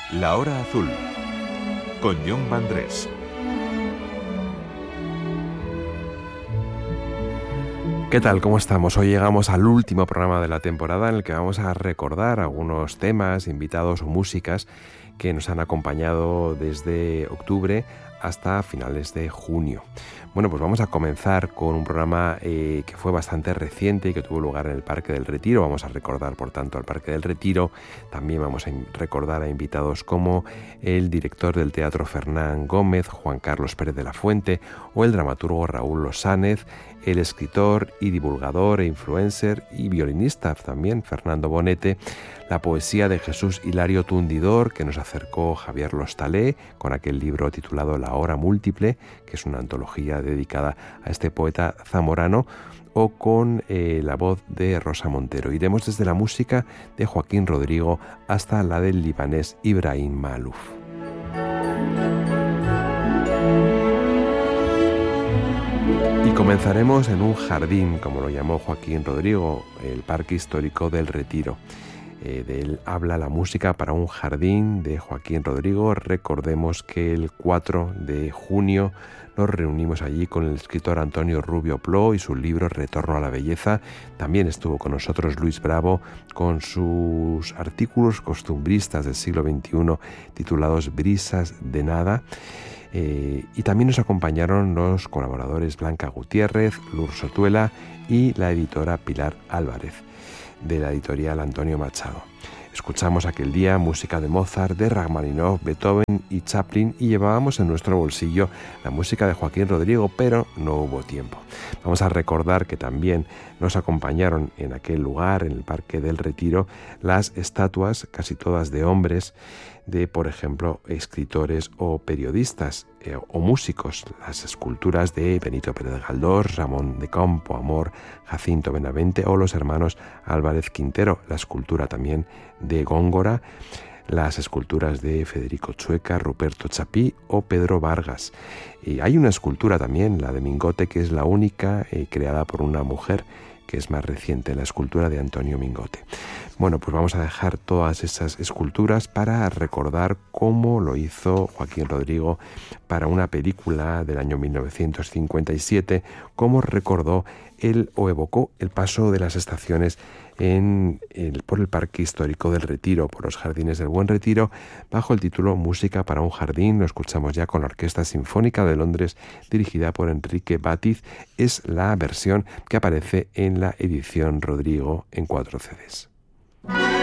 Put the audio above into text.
La Hora Azul, con Jon Vandrés. ¿Qué tal? ¿Cómo estamos? Hoy llegamos al último programa de la temporada en el que vamos a recordar algunos temas, invitados o músicas que nos han acompañado desde octubre hasta finales de junio. Bueno, pues vamos a comenzar con un programa que fue bastante reciente y que tuvo lugar en el Parque del Retiro. Vamos a recordar, por tanto, al Parque del Retiro. También vamos a recordar a invitados como el director del Teatro Fernán Gómez, Juan Carlos Pérez de la Fuente, o el dramaturgo Raúl Losánez, el escritor y divulgador e influencer y violinista también, Fernando Bonete, la poesía de Jesús Hilario Tundidor, que nos acercó Javier Lostalé con aquel libro titulado La Hora Múltiple, que es una antología dedicada a este poeta zamorano, o con la voz de Rosa Montero. Iremos desde la música de Joaquín Rodrigo hasta la del libanés Ibrahim Maalouf. Y comenzaremos en un jardín, como lo llamó Joaquín Rodrigo, el Parque Histórico del Retiro. De él habla la música para un jardín de Joaquín Rodrigo. Recordemos que el 4 de junio nos reunimos allí con el escritor Antonio Rubio Plo y su libro Retorno a la Belleza. También estuvo con nosotros Luis Bravo con sus artículos costumbristas del siglo XXI titulados Brisas de Nada. Y también nos acompañaron los colaboradores Blanca Gutiérrez, Lur Sotuela y la editora Pilar Álvarez, de la editorial Antonio Machado. Escuchamos aquel día música de Mozart, de Rachmaninoff, Beethoven y Chaplin, y llevábamos en nuestro bolsillo la música de Joaquín Rodrigo, pero no hubo tiempo. Vamos a recordar que también nos acompañaron en aquel lugar, en el Parque del Retiro, las estatuas, casi todas de hombres, de, por ejemplo, escritores o periodistas o músicos. Las esculturas de Benito Pérez Galdós, Ramón de Campoamor, Jacinto Benavente o los hermanos Álvarez Quintero. La escultura también de Góngora, las esculturas de Federico Chueca, Ruperto Chapí o Pedro Vargas. Y hay una escultura también, la de Mingote, que es la única creada por una mujer, que es más reciente, la escultura de Antonio Mingote. Bueno, pues vamos a dejar todas esas esculturas para recordar cómo lo hizo Joaquín Rodrigo para una película del año 1957, cómo recordó o evocó el paso de las estaciones por el Parque Histórico del Retiro, por los Jardines del Buen Retiro, bajo el título Música para un Jardín. Lo escuchamos ya con la Orquesta Sinfónica de Londres, dirigida por Enrique Bátiz. Es la versión que aparece en la edición Rodrigo en 4 CDs.